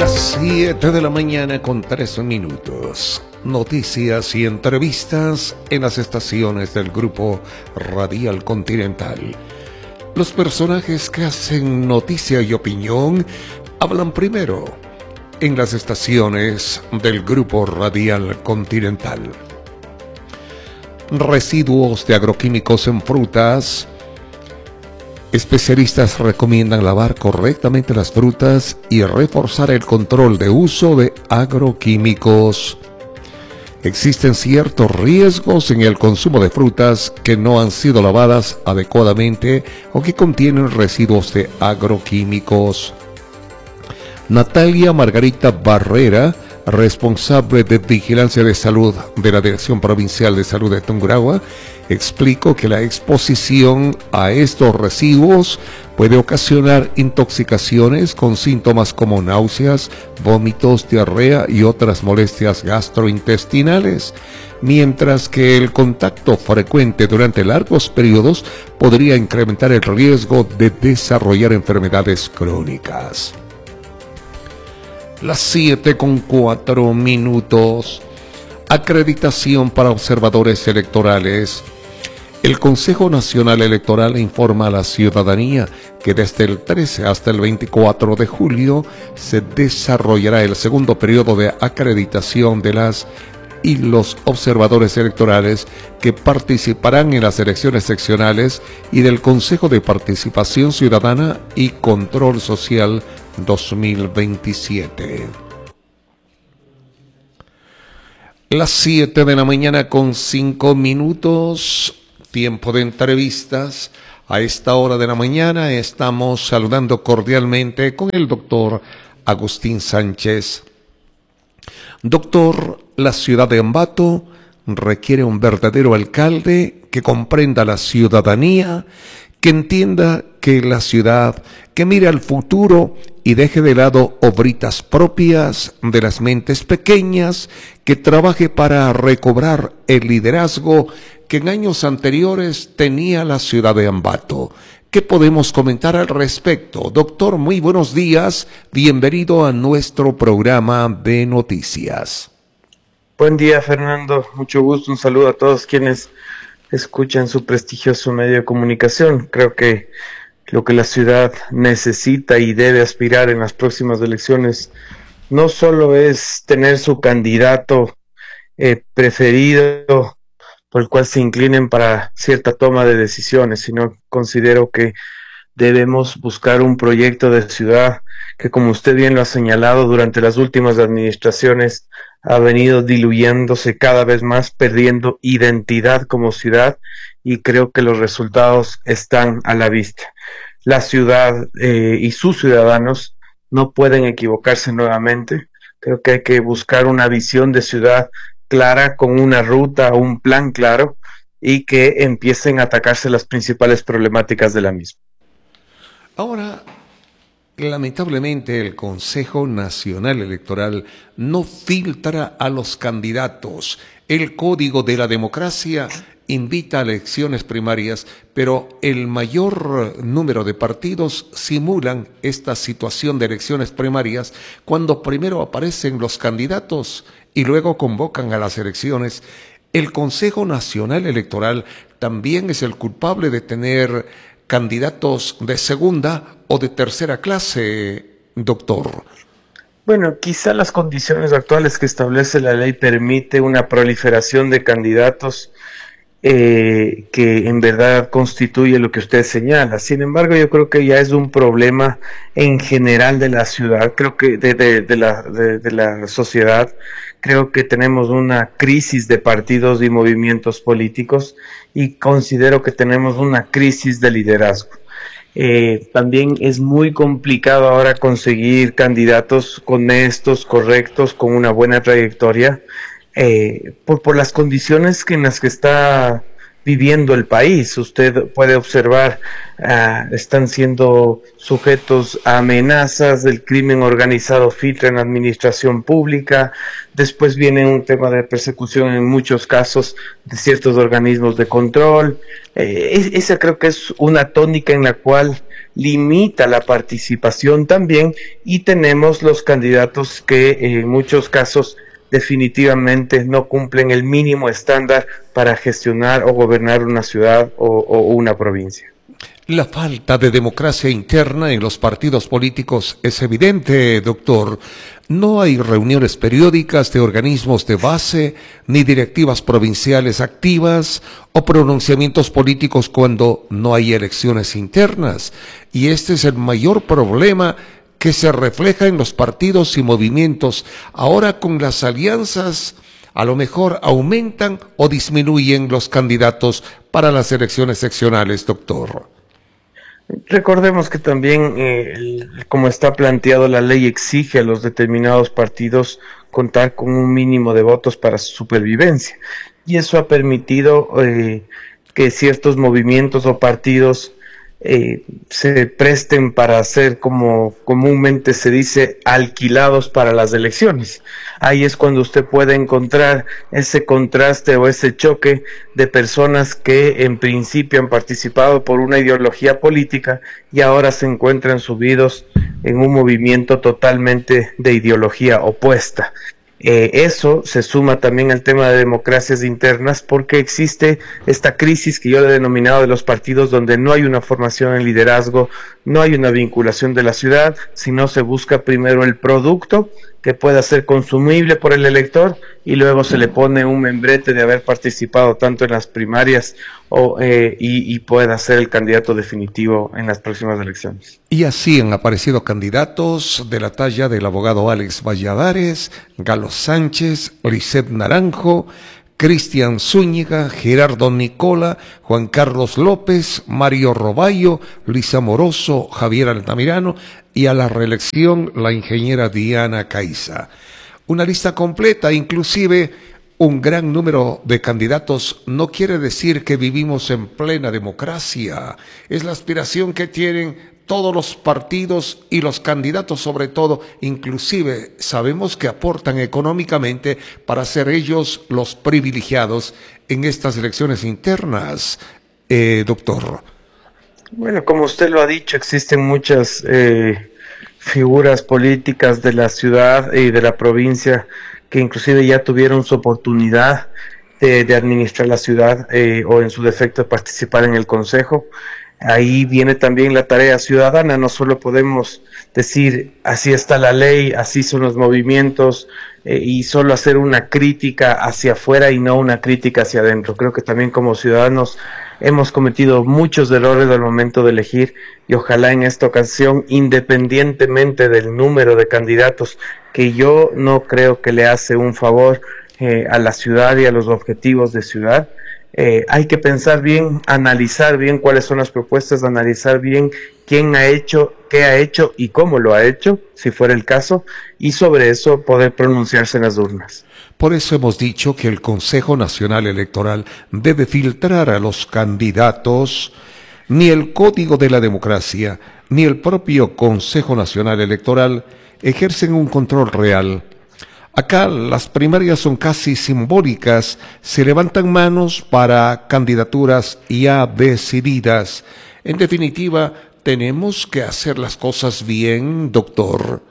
Las 7 de la mañana con 13 minutos. Noticias y entrevistas en las estaciones del Grupo Radial Continental. Los personajes que hacen noticia y opinión hablan primero en las estaciones del Grupo Radial Continental. Residuos de agroquímicos en frutas. Especialistas recomiendan lavar correctamente las frutas y reforzar el control de uso de agroquímicos. Existen ciertos riesgos en el consumo de frutas que no han sido lavadas adecuadamente o que contienen residuos de agroquímicos. Natalia Margarita Barrera, responsable de Vigilancia de Salud de la Dirección Provincial de Salud de Tungurahua, explicó que la exposición a estos residuos puede ocasionar intoxicaciones con síntomas como náuseas, vómitos, diarrea y otras molestias gastrointestinales, mientras que el contacto frecuente durante largos periodos podría incrementar el riesgo de desarrollar enfermedades crónicas. Las 7:04. Acreditación para observadores electorales. El Consejo Nacional Electoral informa a la ciudadanía que desde el 13 hasta el 24 de julio se desarrollará el segundo periodo de acreditación de las y los observadores electorales que participarán en las elecciones seccionales y del Consejo de Participación Ciudadana y Control Social 2027. Las 7 de la mañana con 5 minutos, tiempo de entrevistas. A esta hora de la mañana estamos saludando cordialmente con el doctor Agustín Sánchez. Doctor, la ciudad de Ambato requiere un verdadero alcalde que comprenda la ciudadanía, que entienda que la ciudad, que mire al futuro y deje de lado obritas propias de las mentes pequeñas, que trabaje para recobrar el liderazgo que en años anteriores tenía la ciudad de Ambato. ¿Qué podemos comentar al respecto? Doctor, muy buenos días, bienvenido a nuestro programa de noticias. Buen día, Fernando, mucho gusto, un saludo a todos quienes escuchan su prestigioso medio de comunicación. Creo que lo que la ciudad necesita y debe aspirar en las próximas elecciones no solo es tener su candidato preferido por el cual se inclinen para cierta toma de decisiones, sino considero que debemos buscar un proyecto de ciudad que, como usted bien lo ha señalado, durante las últimas administraciones ha venido diluyéndose cada vez más, perdiendo identidad como ciudad, y creo que los resultados están a la vista. La ciudad y sus ciudadanos no pueden equivocarse nuevamente. Creo que hay que buscar una visión de ciudad clara, con una ruta, un plan claro, y que empiecen a atacarse las principales problemáticas de la misma. Ahora, lamentablemente el Consejo Nacional Electoral no filtra a los candidatos. El Código de la Democracia invita a elecciones primarias, pero el mayor número de partidos simulan esta situación de elecciones primarias cuando primero aparecen los candidatos y luego convocan a las elecciones. El Consejo Nacional Electoral también es el culpable de tener candidatos de segunda o de tercera clase, doctor. Bueno, quizá las condiciones actuales que establece la ley permite una proliferación de candidatos que en verdad constituye lo que usted señala. Sin embargo, yo creo que ya es un problema en general de la ciudad, creo que de la sociedad. Creo que tenemos una crisis de partidos y movimientos políticos, y considero que tenemos una crisis de liderazgo. También es muy complicado ahora conseguir candidatos honestos, correctos, con una buena trayectoria, por las condiciones en las que está viviendo el país. Usted puede observar, están siendo sujetos a amenazas, del crimen organizado filtra en la administración pública, después viene un tema de persecución en muchos casos de ciertos organismos de control. Esa creo que es una tónica en la cual limita la participación también, y tenemos los candidatos que en muchos casos definitivamente no cumplen el mínimo estándar para gestionar o gobernar una ciudad o una provincia. La falta de democracia interna en los partidos políticos es evidente, doctor. No hay reuniones periódicas de organismos de base, ni directivas provinciales activas, o pronunciamientos políticos cuando no hay elecciones internas. Y este es el mayor problema que se refleja en los partidos y movimientos. Ahora con las alianzas, a lo mejor aumentan o disminuyen los candidatos para las elecciones seccionales, doctor. Recordemos que también, como está planteado, la ley exige a los determinados partidos contar con un mínimo de votos para su supervivencia, y eso ha permitido que ciertos movimientos o partidos se presten para ser, como comúnmente se dice, alquilados para las elecciones. Ahí es cuando usted puede encontrar ese contraste o ese choque de personas que en principio han participado por una ideología política y ahora se encuentran subidos en un movimiento totalmente de ideología opuesta. Eso se suma también al tema de democracias internas, porque existe esta crisis que yo le he denominado de los partidos, donde no hay una formación en liderazgo, no hay una vinculación de la ciudad, sino se busca primero el producto que pueda ser consumible por el elector, y luego se le pone un membrete de haber participado tanto en las primarias y pueda ser el candidato definitivo en las próximas elecciones. Y así han aparecido candidatos de la talla del abogado Alex Valladares, Galo Sánchez, Lisset Naranjo, Cristian Zúñiga, Gerardo Nicola, Juan Carlos López, Mario Roballo, Luis Amoroso, Javier Altamirano, y a la reelección la ingeniera Diana Caiza. Una lista completa, inclusive un gran número de candidatos, no quiere decir que vivimos en plena democracia. Es la aspiración que tienen todos los partidos y los candidatos, sobre todo. Inclusive sabemos que aportan económicamente para ser ellos los privilegiados en estas elecciones internas, doctor. Bueno, como usted lo ha dicho, existen muchas figuras políticas de la ciudad y de la provincia que inclusive ya tuvieron su oportunidad de administrar la ciudad o en su defecto de participar en el consejo. Ahí viene también la tarea ciudadana. No solo podemos decir así está la ley, así son los movimientos, y solo hacer una crítica hacia afuera y no una crítica hacia adentro. Creo que también como ciudadanos hemos cometido muchos errores al momento de elegir, y ojalá en esta ocasión, independientemente del número de candidatos, que yo no creo que le hace un favor a la ciudad y a los objetivos de ciudad, hay que pensar bien, analizar bien cuáles son las propuestas, analizar bien quién ha hecho, qué ha hecho y cómo lo ha hecho, si fuera el caso, y sobre eso poder pronunciarse en las urnas. Por eso hemos dicho que el Consejo Nacional Electoral debe filtrar a los candidatos. Ni el Código de la Democracia, ni el propio Consejo Nacional Electoral ejercen un control real. Acá las primarias son casi simbólicas, se levantan manos para candidaturas ya decididas. En definitiva, tenemos que hacer las cosas bien, doctor.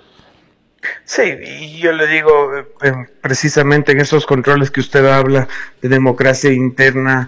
Sí, y yo le digo, precisamente en esos controles que usted habla de democracia interna,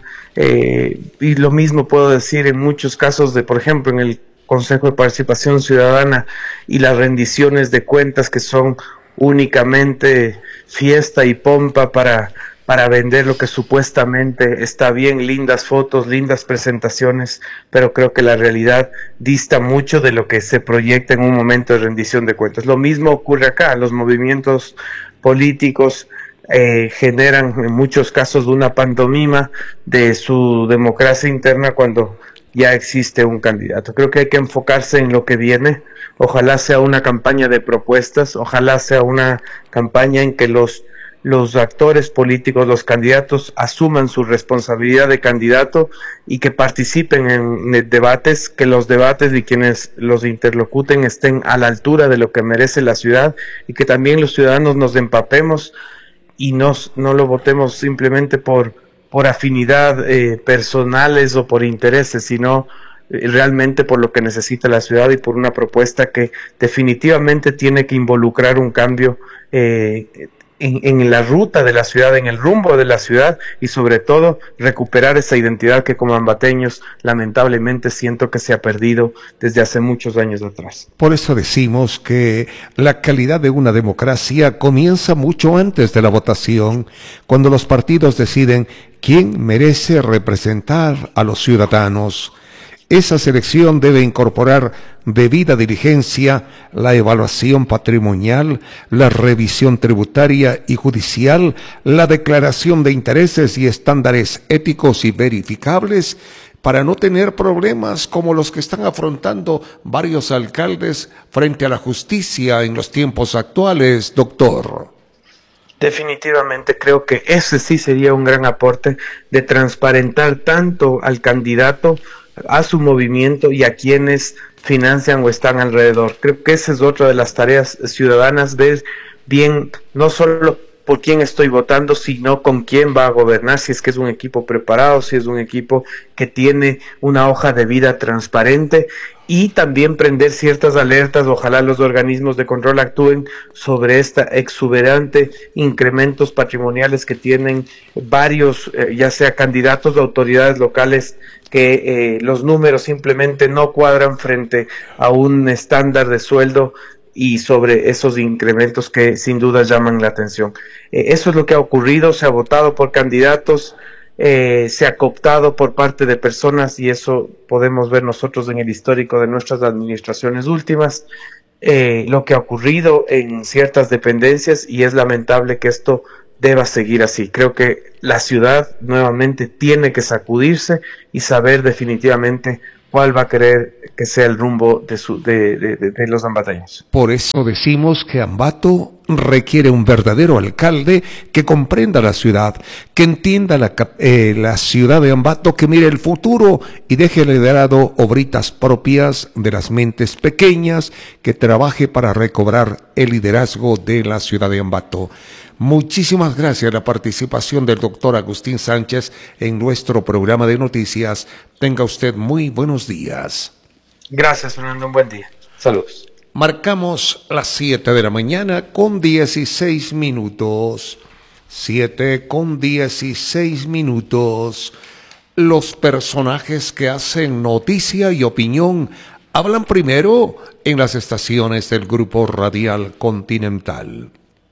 y lo mismo puedo decir en muchos casos de, por ejemplo, en el Consejo de Participación Ciudadana y las rendiciones de cuentas, que son únicamente fiesta y pompa para vender lo que supuestamente está bien, lindas fotos, lindas presentaciones, pero creo que la realidad dista mucho de lo que se proyecta en un momento de rendición de cuentas. Lo mismo ocurre acá. Los movimientos políticos generan en muchos casos una pantomima de su democracia interna cuando ya existe un candidato. Creo que hay que enfocarse en lo que viene. Ojalá sea una campaña de propuestas, ojalá sea una campaña en que los los actores políticos, los candidatos, asuman su responsabilidad de candidato y que participen en debates, que los debates y quienes los interlocuten estén a la altura de lo que merece la ciudad, y que también los ciudadanos nos empapemos y no lo votemos simplemente por afinidad personales o por intereses, sino realmente por lo que necesita la ciudad y por una propuesta que definitivamente tiene que involucrar un cambio en la ruta de la ciudad, en el rumbo de la ciudad, y sobre todo recuperar esa identidad que como ambateños lamentablemente siento que se ha perdido desde hace muchos años atrás. Por eso decimos que la calidad de una democracia comienza mucho antes de la votación, cuando los partidos deciden quién merece representar a los ciudadanos. Esa selección debe incorporar debida diligencia, la evaluación patrimonial, la revisión tributaria y judicial, la declaración de intereses y estándares éticos y verificables, para no tener problemas como los que están afrontando varios alcaldes frente a la justicia en los tiempos actuales, doctor. Definitivamente creo que ese sí sería un gran aporte de transparentar tanto al candidato, a su movimiento y a quienes financian o están alrededor. Creo que esa es otra de las tareas ciudadanas, ver bien no solo por quién estoy votando, sino con quién va a gobernar, si es que es un equipo preparado, si es un equipo que tiene una hoja de vida transparente, y también prender ciertas alertas. Ojalá los organismos de control actúen sobre esta exuberante incrementos patrimoniales que tienen varios, ya sea candidatos o autoridades locales, que los números simplemente no cuadran frente a un estándar de sueldo y sobre esos incrementos que sin duda llaman la atención. Eso es lo que ha ocurrido, se ha votado por candidatos, se ha cooptado por parte de personas, y eso podemos ver nosotros en el histórico de nuestras administraciones últimas, lo que ha ocurrido en ciertas dependencias, y es lamentable que esto deba seguir así. Creo que la ciudad nuevamente tiene que sacudirse y saber definitivamente cuál va a querer que sea el rumbo de los ambateños. Por eso decimos que Ambato requiere un verdadero alcalde que comprenda la ciudad, que entienda la ciudad de Ambato, que mire el futuro y deje liderado obritas propias de las mentes pequeñas, que trabaje para recobrar el liderazgo de la ciudad de Ambato. Muchísimas gracias a la participación del doctor Agustín Sánchez en nuestro programa de noticias. Tenga usted muy buenos días. Gracias, Fernando. Un buen día. Saludos. Marcamos las 7 de la mañana con 16 minutos. 7 con 16 minutos. Los personajes que hacen noticia y opinión hablan primero en las estaciones del Grupo Radial Continental.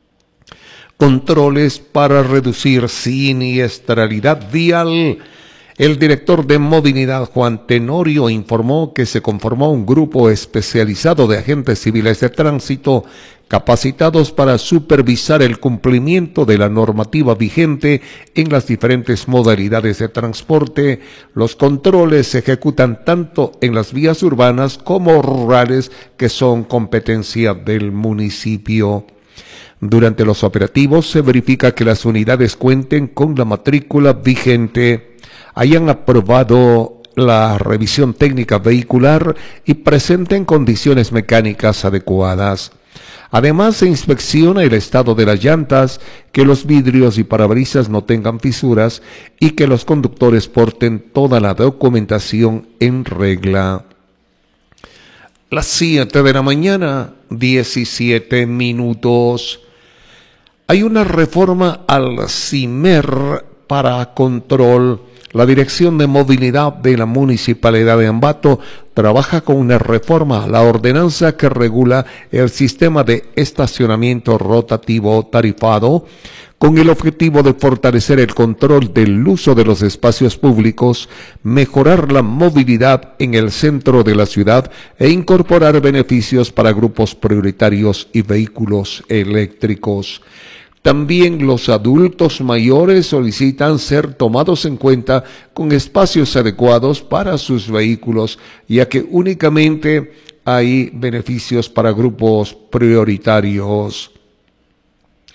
Controles para reducir siniestralidad vial. El director de movilidad, Juan Tenorio, informó que se conformó un grupo especializado de agentes civiles de tránsito capacitados para supervisar el cumplimiento de la normativa vigente en las diferentes modalidades de transporte. Los controles se ejecutan tanto en las vías urbanas como rurales, que son competencia del municipio. Durante los operativos se verifica que las unidades cuenten con la matrícula vigente, hayan aprobado la revisión técnica vehicular y presenten condiciones mecánicas adecuadas. Además, se inspecciona el estado de las llantas, que los vidrios y parabrisas no tengan fisuras y que los conductores porten toda la documentación en regla. Las 7 de la mañana, 17 minutos. Hay una reforma al CIMER para control. La Dirección de Movilidad de la Municipalidad de Ambato trabaja con una reforma a la ordenanza que regula el sistema de estacionamiento rotativo tarifado, con el objetivo de fortalecer el control del uso de los espacios públicos, mejorar la movilidad en el centro de la ciudad e incorporar beneficios para grupos prioritarios y vehículos eléctricos. También los adultos mayores solicitan ser tomados en cuenta con espacios adecuados para sus vehículos, ya que únicamente hay beneficios para grupos prioritarios.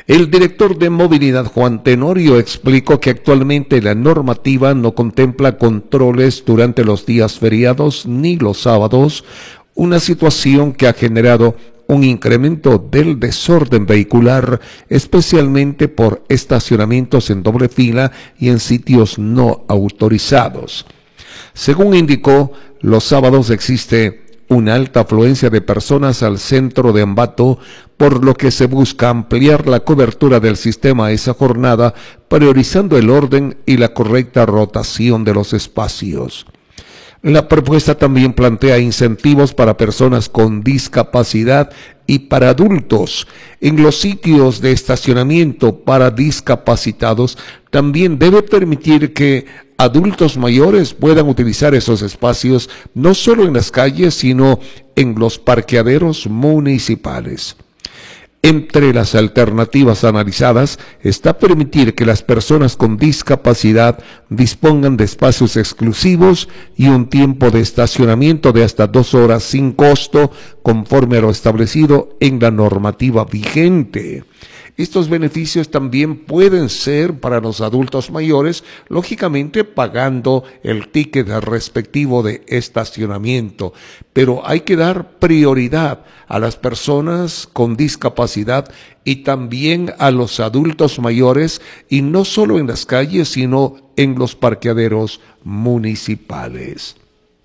El director de movilidad, Juan Tenorio, explicó que actualmente la normativa no contempla controles durante los días feriados ni los sábados, una situación que ha generado un incremento del desorden vehicular, especialmente por estacionamientos en doble fila y en sitios no autorizados. Según indicó, los sábados existe una alta afluencia de personas al centro de Ambato, por lo que se busca ampliar la cobertura del sistema a esa jornada, priorizando el orden y la correcta rotación de los espacios. La propuesta también plantea incentivos para personas con discapacidad y para adultos. En los sitios de estacionamiento para discapacitados también debe permitir que adultos mayores puedan utilizar esos espacios no solo en las calles, sino en los parqueaderos municipales. Entre las alternativas analizadas está permitir que las personas con discapacidad dispongan de espacios exclusivos y un tiempo de estacionamiento de hasta 2 horas sin costo, conforme a lo establecido en la normativa vigente. Estos beneficios también pueden ser para los adultos mayores, lógicamente pagando el ticket respectivo de estacionamiento, pero hay que dar prioridad a las personas con discapacidad y también a los adultos mayores, y no solo en las calles, sino en los parqueaderos municipales.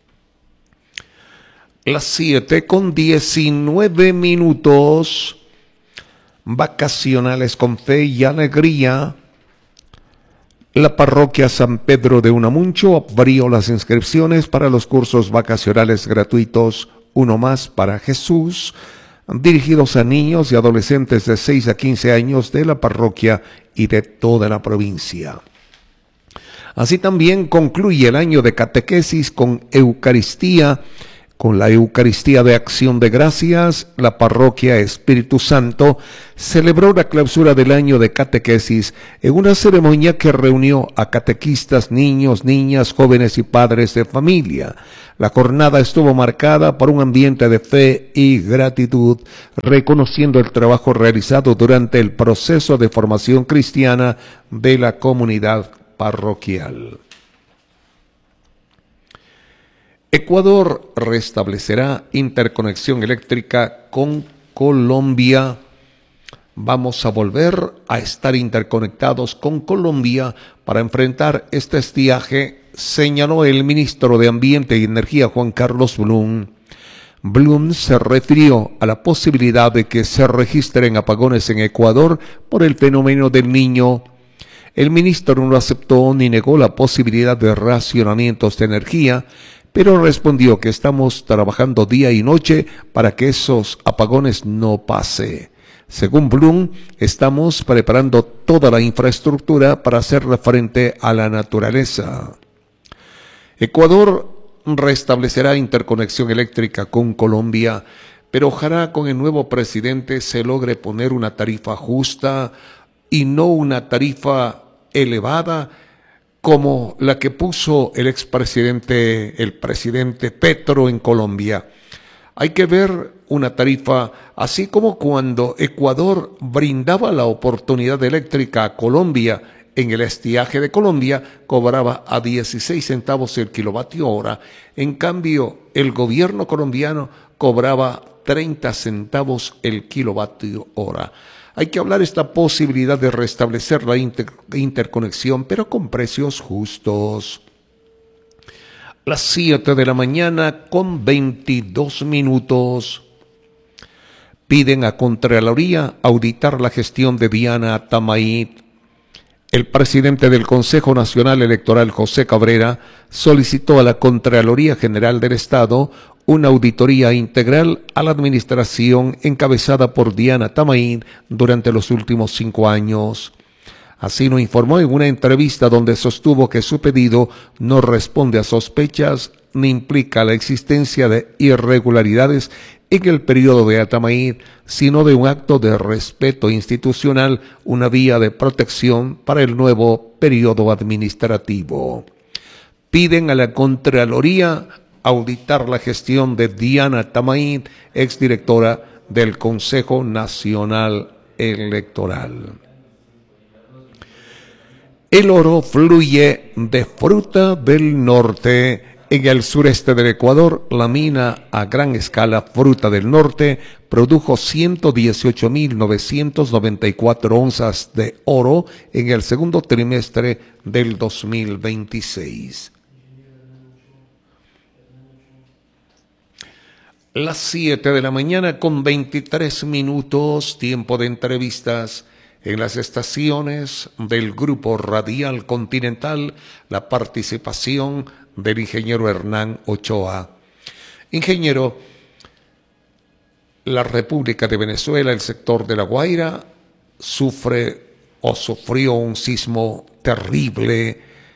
Las 7:19. Vacacionales con fe y alegría. La parroquia San Pedro de Unamuncho abrió las inscripciones para los cursos vacacionales gratuitos Uno Más para Jesús, dirigidos a niños y adolescentes de 6 a 15 años de la parroquia y de toda la provincia. Así también concluye el año de catequesis con Eucaristía. Con la Eucaristía de Acción de Gracias, la parroquia Espíritu Santo celebró la clausura del año de catequesis en una ceremonia que reunió a catequistas, niños, niñas, jóvenes y padres de familia. La jornada estuvo marcada por un ambiente de fe y gratitud, reconociendo el trabajo realizado durante el proceso de formación cristiana de la comunidad parroquial. Ecuador restablecerá interconexión eléctrica con Colombia. Vamos a volver a estar interconectados con Colombia para enfrentar este estiaje, señaló el ministro de Ambiente y Energía, Juan Carlos Blum. Blum se refirió a la posibilidad de que se registren apagones en Ecuador por el fenómeno del Niño. El ministro no aceptó ni negó la posibilidad de racionamientos de energía, pero respondió que estamos trabajando día y noche para que esos apagones no pase. Según Blum, estamos preparando toda la infraestructura para hacerle frente a la naturaleza. Ecuador restablecerá interconexión eléctrica con Colombia, pero ojalá con el nuevo presidente se logre poner una tarifa justa y no una tarifa elevada como la que puso el presidente Petro en Colombia. Hay que ver una tarifa así como cuando Ecuador brindaba la oportunidad eléctrica a Colombia en el estiaje de Colombia, cobraba a 16 centavos el kilovatio hora. En cambio, el gobierno colombiano cobraba 30 centavos el kilovatio hora. Hay que hablar esta posibilidad de restablecer la interconexión, pero con precios justos. Las 7:22. Piden a Contraloría auditar la gestión de Diana Tamaid. El presidente del Consejo Nacional Electoral, José Cabrera, solicitó a la Contraloría General del Estado una auditoría integral a la administración encabezada por Diana Tamaid durante los últimos 5 años. Así lo informó en una entrevista donde sostuvo que su pedido no responde a sospechas ni implica la existencia de irregularidades en el periodo de Tamaid, sino de un acto de respeto institucional, una vía de protección para el nuevo periodo administrativo. Piden a la Contraloría auditar la gestión de Diana Tamaid, exdirectora del Consejo Nacional electoral. El oro fluye de Fruta del Norte. En el sureste del Ecuador, la mina a gran escala Fruta del Norte produjo 118.994 onzas de oro en el segundo trimestre del 2026. Las 7 de la mañana con 23 minutos, tiempo de entrevistas en las estaciones del Grupo Radial Continental, la participación del ingeniero Hernán Ochoa. Ingeniero, la República de Venezuela, el sector de La Guaira, sufrió un sismo terrible.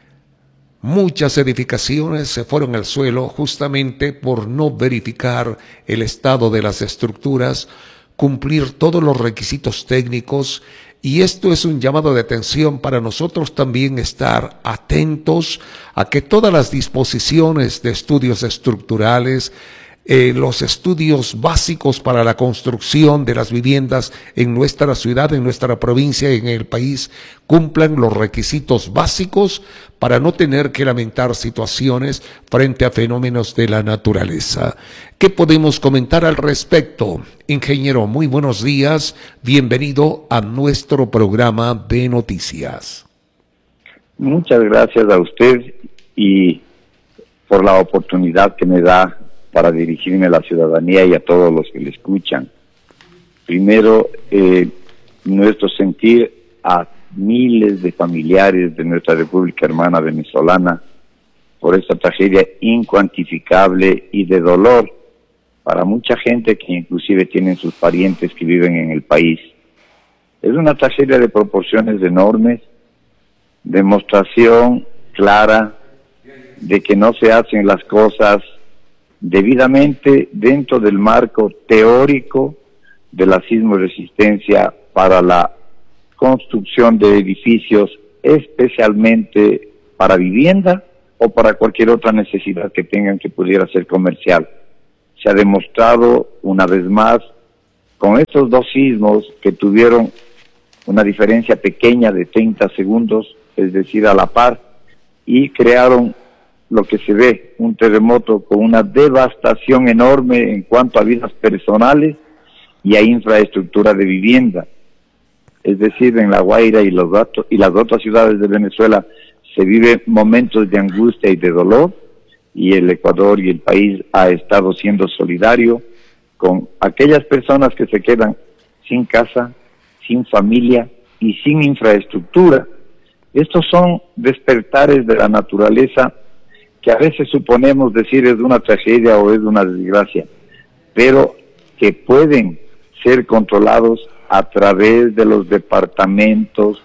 Muchas edificaciones se fueron al suelo justamente por no verificar el estado de las estructuras, cumplir todos los requisitos técnicos, y esto es un llamado de atención para nosotros también estar atentos a que todas las disposiciones de estudios estructurales, los estudios básicos para la construcción de las viviendas en nuestra ciudad, en nuestra provincia, en el país, cumplan los requisitos básicos para no tener que lamentar situaciones frente a fenómenos de la naturaleza. ¿Qué podemos comentar al respecto? Ingeniero, muy buenos días, bienvenido a nuestro programa de noticias. Muchas gracias a usted y por la oportunidad que me da para dirigirme a la ciudadanía y a todos los que le escuchan. Primero, nuestro sentir a miles de familiares de nuestra República Hermana Venezolana por esta tragedia incuantificable y de dolor para mucha gente que inclusive tienen sus parientes que viven en el país. Es una tragedia de proporciones enormes, demostración clara de que no se hacen las cosas debidamente dentro del marco teórico de la sismoresistencia para la construcción de edificios, especialmente para vivienda o para cualquier otra necesidad que tengan que pudiera ser comercial. Se ha demostrado una vez más con estos dos sismos que tuvieron una diferencia pequeña de 30 segundos, es decir, a la par, y crearon lo que se ve, un terremoto con una devastación enorme en cuanto a vidas personales y a infraestructura de vivienda. Es decir, en La Guaira y las otras ciudades de Venezuela se viven momentos de angustia y de dolor, y el Ecuador y el país ha estado siendo solidario con aquellas personas que se quedan sin casa, sin familia y sin infraestructura. Estos son despertares de la naturaleza que a veces suponemos decir es una tragedia o es una desgracia, pero que pueden ser controlados a través de los departamentos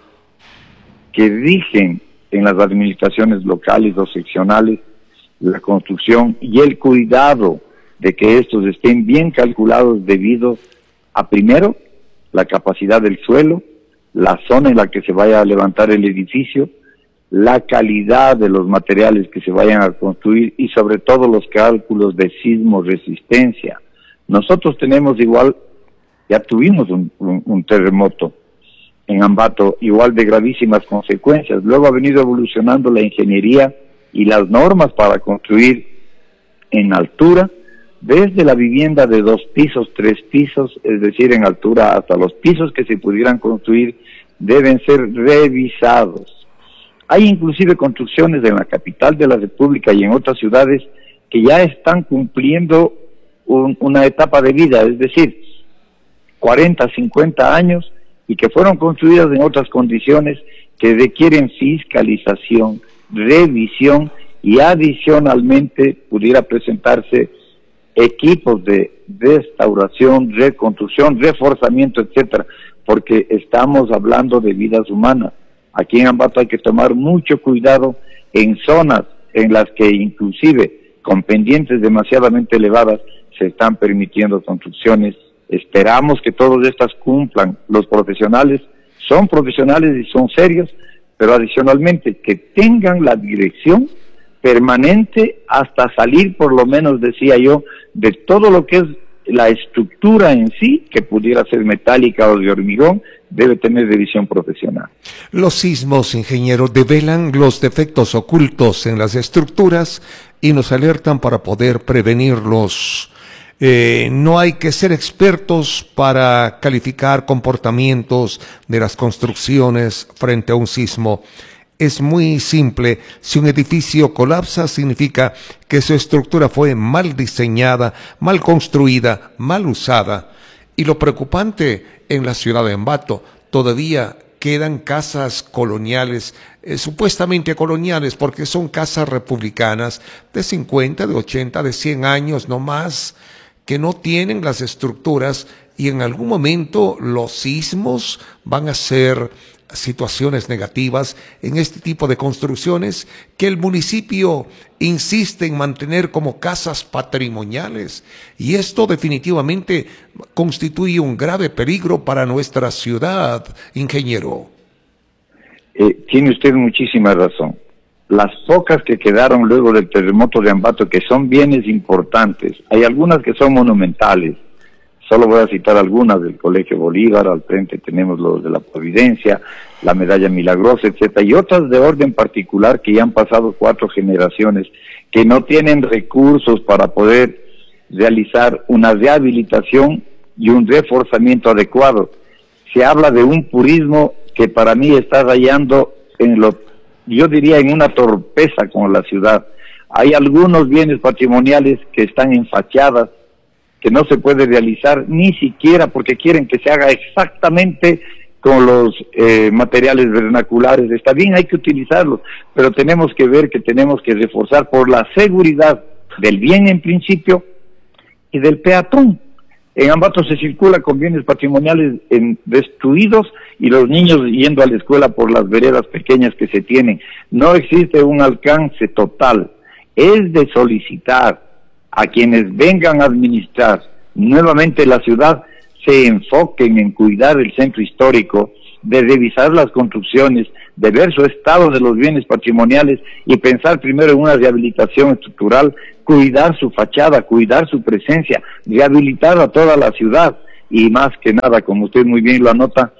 que rigen en las administraciones locales o seccionales la construcción y el cuidado de que estos estén bien calculados debido a, primero, la capacidad del suelo, la zona en la que se vaya a levantar el edificio, la calidad de los materiales que se vayan a construir y sobre todo los cálculos de sismo resistencia. Nosotros tenemos igual, ya tuvimos un terremoto en Ambato, igual de gravísimas consecuencias. Luego ha venido evolucionando la ingeniería y las normas para construir en altura, desde la vivienda de 2 pisos, 3 pisos, es decir, en altura hasta los pisos que se pudieran construir, deben ser revisados. Hay inclusive construcciones en la capital de la República y en otras ciudades que ya están cumpliendo una etapa de vida, es decir, 40, 50 años, y que fueron construidas en otras condiciones que requieren fiscalización, revisión, y adicionalmente pudiera presentarse equipos de restauración, reconstrucción, reforzamiento, etcétera, porque estamos hablando de vidas humanas. Aquí en Ambato hay que tomar mucho cuidado en zonas en las que inclusive con pendientes demasiadamente elevadas se están permitiendo construcciones. Esperamos que todas estas cumplan. Los profesionales son profesionales y son serios, pero adicionalmente que tengan la dirección permanente hasta salir, por lo menos decía yo, de todo lo que es la estructura en sí, que pudiera ser metálica o de hormigón, debe tener revisión profesional. Los sismos, ingeniero, develan los defectos ocultos en las estructuras y nos alertan para poder prevenirlos. No hay que ser expertos para calificar comportamientos de las construcciones frente a un sismo. Es muy simple. Si un edificio colapsa, significa que su estructura fue mal diseñada, mal construida, mal usada. Y lo preocupante en la ciudad de Ambato, todavía quedan casas coloniales, supuestamente coloniales, porque son casas republicanas de 50, de 80, de 100 años no más, que no tienen las estructuras, y en algún momento los sismos van a ser situaciones negativas en este tipo de construcciones que el municipio insiste en mantener como casas patrimoniales, y esto definitivamente constituye un grave peligro para nuestra ciudad, ingeniero. Tiene usted muchísima razón. Las pocas que quedaron luego del terremoto de Ambato, que son bienes importantes, hay algunas que son monumentales. Solo voy a citar algunas del Colegio Bolívar, al frente tenemos los de la Providencia, la Medalla Milagrosa, etcétera, y otras de orden particular que ya han pasado 4 generaciones, que no tienen recursos para poder realizar una rehabilitación y un reforzamiento adecuado. Se habla de un purismo que para mí está rayando en yo diría en una torpeza con la ciudad. Hay algunos bienes patrimoniales que están en fachadas, que no se puede realizar ni siquiera porque quieren que se haga exactamente con los materiales vernaculares. Está bien, hay que utilizarlos, pero tenemos que ver que tenemos que reforzar por la seguridad del bien en principio y del peatón. En Ambato se circula con bienes patrimoniales destruidos y los niños yendo a la escuela por las veredas pequeñas que se tienen. No existe un alcance total. Es de solicitar a quienes vengan a administrar nuevamente la ciudad se enfoquen en cuidar el centro histórico, de revisar las construcciones, de ver su estado de los bienes patrimoniales y pensar primero en una rehabilitación estructural, cuidar su fachada, cuidar su presencia, rehabilitar a toda la ciudad y más que nada, como usted muy bien lo anota,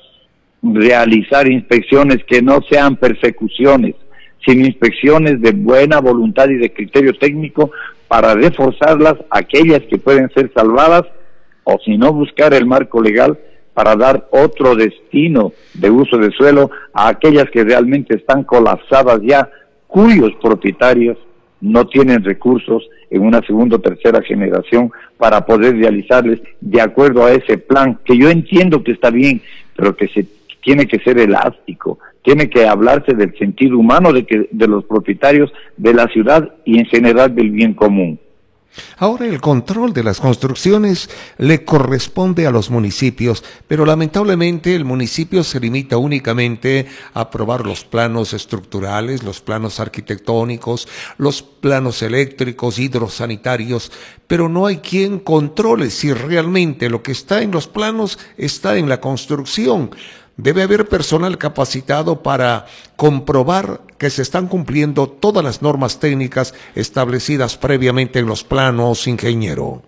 realizar inspecciones que no sean persecuciones, sino inspecciones de buena voluntad y de criterio técnico para reforzarlas, aquellas que pueden ser salvadas, o si no buscar el marco legal para dar otro destino de uso de suelo a aquellas que realmente están colapsadas ya, cuyos propietarios no tienen recursos en una segunda o tercera generación para poder realizarles de acuerdo a ese plan, que yo entiendo que está bien, pero que se tiene que ser elástico, tiene que hablarse del sentido humano de los propietarios de la ciudad y en general del bien común. Ahora el control de las construcciones le corresponde a los municipios, pero lamentablemente el municipio se limita únicamente a aprobar los planos estructurales, los planos arquitectónicos, los planos eléctricos, hidrosanitarios, pero no hay quien controle si realmente lo que está en los planos está en la construcción. Debe haber personal capacitado para comprobar que se están cumpliendo todas las normas técnicas establecidas previamente en los planos, ingeniero.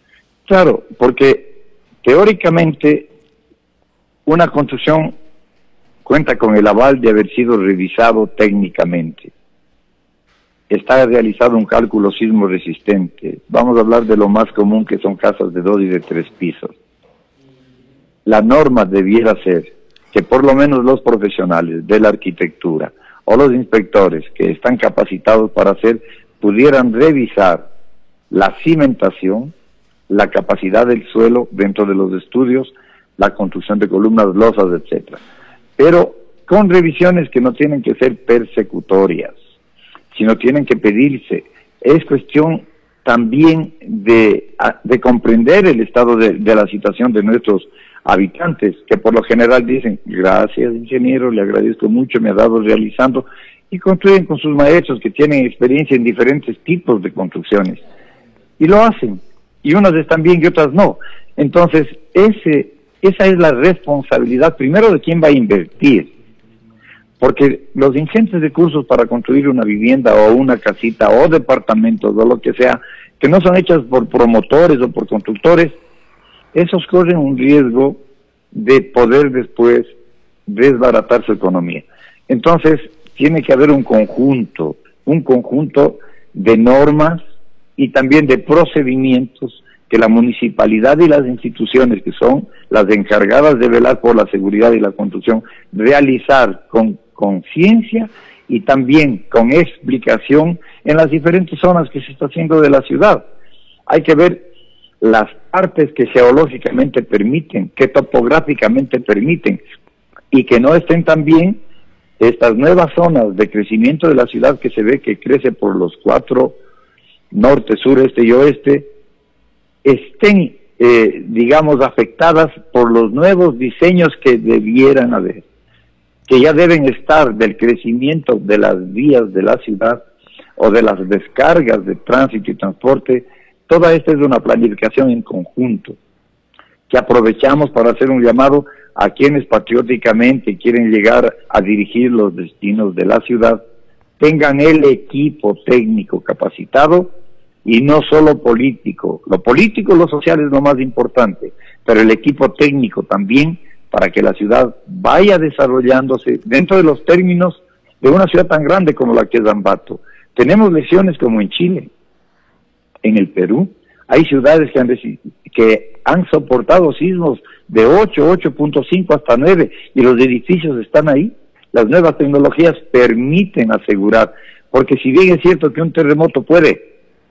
Claro, porque teóricamente una construcción cuenta con el aval de haber sido revisado técnicamente. Está realizado un cálculo sismo resistente. Vamos a hablar de lo más común, que son casas de 2 y de 3 pisos. La norma debiera ser que por lo menos los profesionales de la arquitectura o los inspectores que están capacitados para hacer pudieran revisar la cimentación, la capacidad del suelo dentro de los estudios, la construcción de columnas, losas, etcétera. Pero con revisiones que no tienen que ser persecutorias, sino tienen que pedirse. Es cuestión también de comprender el estado de la situación de nuestros habitantes, que por lo general dicen: gracias, ingeniero, le agradezco mucho, me ha dado realizando, y construyen con sus maestros que tienen experiencia en diferentes tipos de construcciones, y lo hacen, y unas están bien y otras no. Entonces, esa es la responsabilidad primero de quien va a invertir, porque los ingentes recursos para construir una vivienda o una casita o departamentos o lo que sea, que no son hechas por promotores o por constructores, esos corren un riesgo de poder después desbaratar su economía. Entonces, tiene que haber un conjunto de normas y también de procedimientos que la municipalidad y las instituciones que son las encargadas de velar por la seguridad y la construcción, realizar con conciencia y también con explicación en las diferentes zonas que se está haciendo de la ciudad. Hay que ver las partes que geológicamente permiten, que topográficamente permiten, y que no estén también estas nuevas zonas de crecimiento de la ciudad que se ve que crece por los 4, norte, sur, este y oeste, estén, digamos, afectadas por los nuevos diseños que debieran haber, que ya deben estar del crecimiento de las vías de la ciudad o de las descargas de tránsito y transporte. Toda esta es una planificación en conjunto, que aprovechamos para hacer un llamado a quienes patrióticamente quieren llegar a dirigir los destinos de la ciudad, tengan el equipo técnico capacitado y no solo político. Lo político, lo social es lo más importante, pero el equipo técnico también, para que la ciudad vaya desarrollándose dentro de los términos de una ciudad tan grande como la que es Ambato. Tenemos lesiones como en Chile, en el Perú. Hay ciudades que han soportado sismos de 8, 8.5 hasta 9, y los edificios están ahí. Las nuevas tecnologías permiten asegurar, porque si bien es cierto que un terremoto puede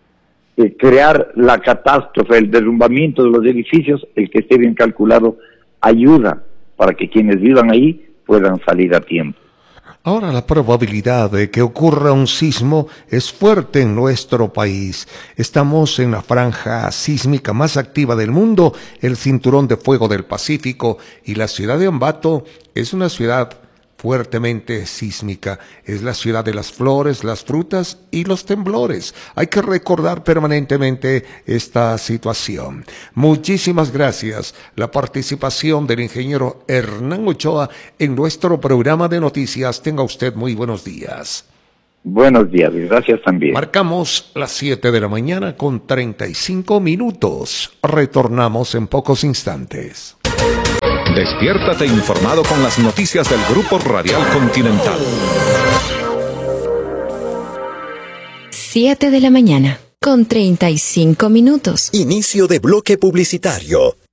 crear la catástrofe, el derrumbamiento de los edificios, el que esté bien calculado ayuda para que quienes vivan ahí puedan salir a tiempo. Ahora, la probabilidad de que ocurra un sismo es fuerte en nuestro país. Estamos en la franja sísmica más activa del mundo, el Cinturón de Fuego del Pacífico, y la ciudad de Ambato es una ciudad fuertemente sísmica. Es la ciudad de las flores, las frutas y los temblores. Hay que recordar permanentemente esta situación. Muchísimas gracias. La participación del ingeniero Hernán Ochoa en nuestro programa de noticias. Tenga usted muy buenos días. Buenos días, gracias también. Marcamos las 7 de la mañana con 35 minutos. Retornamos en pocos instantes. Despiértate informado con las noticias del Grupo Radial Continental. 7 de la mañana, con 35 minutos. Inicio de bloque publicitario.